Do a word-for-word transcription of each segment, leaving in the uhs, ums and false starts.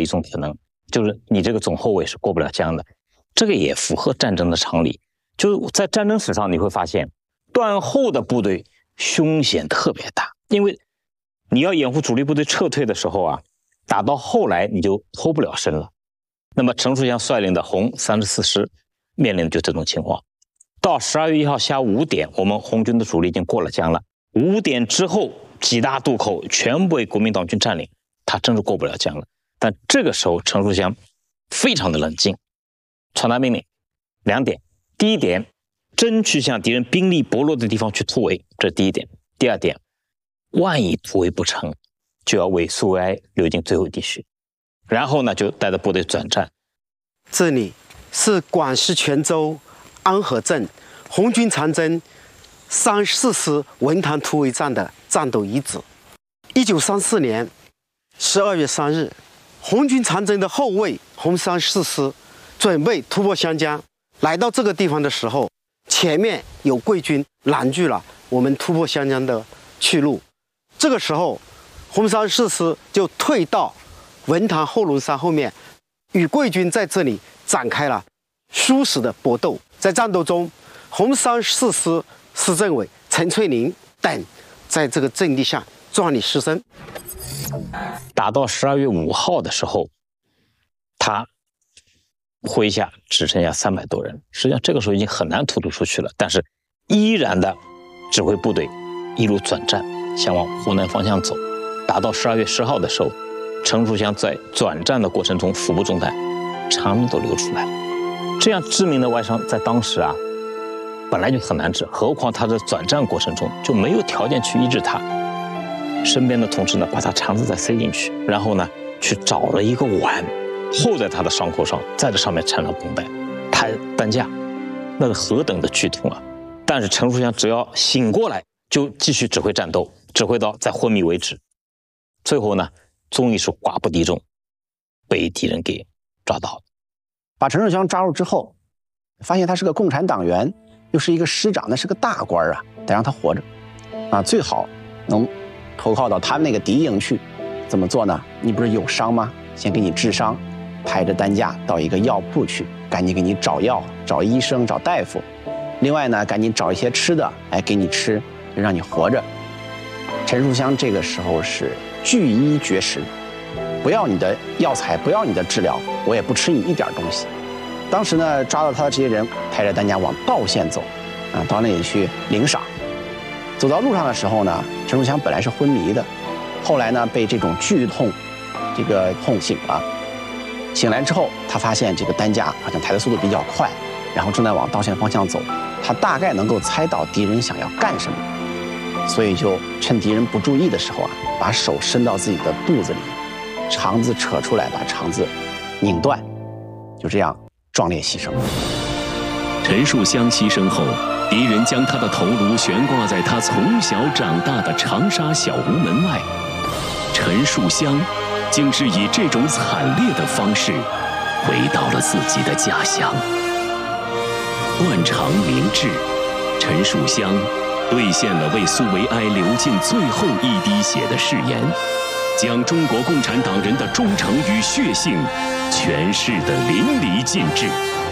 一种可能，就是你这个总后卫是过不了江的。这个也符合战争的常理，就是在战争史上你会发现，断后的部队凶险特别大，因为你要掩护主力部队撤退的时候啊，打到后来你就脱不了身了。那么陈树湘率领的红三十四师面临的就这种情况。到十二月一号下午五点，我们红军的主力已经过了江了。五点之后，几大渡口全部被国民党军占领，他真是过不了江了。但这个时候，陈树湘非常的冷静，传达命令两点：第一点，争取向敌人兵力薄弱的地方去突围，这是第一点；第二点，万一突围不成，就要尾苏维埃流进最后地区。然后呢，就带着部队转战。 这里是广西全州安河镇红军长征三十四师文塘突围战的战斗遗址。一九三四年十二月三日，红军长征的后卫红三十四师准备突破湘江，来到这个地方的时候，前面有贵军拦住了我们突破湘江的去路。这个时候，红三十四师就退到文塘后龙山后面，与贵军在这里展开了殊死的搏斗。在战斗中，红三十四师师政委陈翠林等在这个阵地上壮烈牺牲。 打到十二月五号的时候，他麾下只剩下三百多人，实际上这个时候已经很难突突出去了，但是依然的指挥部队一路转战，向往湖南方向走。打到十二月十号的时候，陈树湘在转战的过程中腹部中弹，肠子都流出来了。这样致命的外伤在当时啊，本来就很难治，何况他在转战过程中就没有条件去医治他。身边的同事呢，把他肠子再塞进去，然后呢，去找了一个碗，扣在他的伤口上，在这上面缠了绷带，抬担架，那是何等的剧痛啊！但是陈树湘只要醒过来，就继续指挥战斗，指挥到在昏迷为止。最后呢，终于是寡不敌众，被敌人给抓到了。 把陈树湘抓住之后，发现他是个共产党员，又是一个师长，那是个大官啊，得让他活着啊，最好能投靠到他们那个敌营去。怎么做呢？你不是有伤吗？先给你治伤，抬着担架到一个药铺去，赶紧给你找药、找医生、找大夫。另外呢，赶紧找一些吃的，哎，给你吃，就让你活着。陈树湘这个时候是拒医绝食，不要你的药材，不要你的治疗，我也不吃你一点东西。当时呢，抓到他的这些人抬着担架往道县走，啊，到那里去领赏。走到路上的时候呢，陈树湘本来是昏迷的，后来呢被这种剧痛，这个痛醒了。醒来之后，他发现这个担架好像抬的速度比较快，然后正在往道县方向走。他大概能够猜到敌人想要干什么，所以就趁敌人不注意的时候啊，把手伸到自己的肚子里，肠子扯出来，把肠子拧断，就这样壮烈牺牲。 陈树湘牺牲后，敌人将他的头颅悬挂在他从小长大的长沙小吴门外。陈树湘竟是以这种惨烈的方式回到了自己的家乡。断肠明志，陈树湘兑现了为苏维埃流尽最后一滴血的誓言，将中国共产党人的忠诚与血性诠释得淋漓尽致。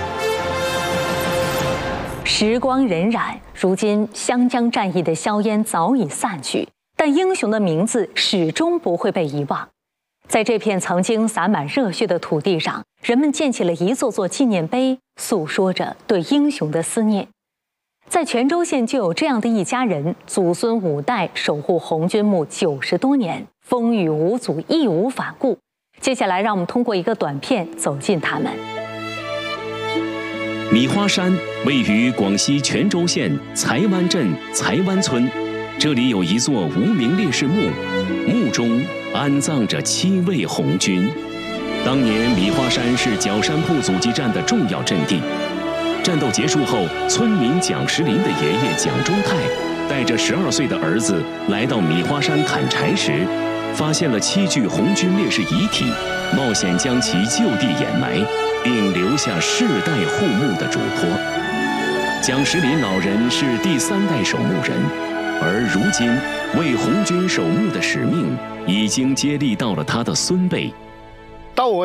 时光荏苒，如今湘江战役的硝烟早已散去，但英雄的名字始终不会被遗忘。在这片曾经洒满热血的土地上，人们建起了一座座纪念碑，诉说着对英雄的思念。在泉州县就有这样的一家人，祖孙五代守护红军墓九十多年，风雨无阻，义无反顾。接下来，让我们通过一个短片走进他们。 米花山位于广西泉州县才湾镇才湾村，这里有一座无名烈士墓，墓中安葬着七位红军。当年米花山是角山铺阻击战的重要阵地。战斗结束后，村民蒋石林的爷爷蒋中泰带着十二岁的儿子来到米花山砍柴时，发现了七具红军烈士遗体，冒险将其就地掩埋，并留下世代护墓的嘱托。蒋石林老人是第三代守墓人，而如今为红军守墓的使命已经接力到了他的孙辈。 到我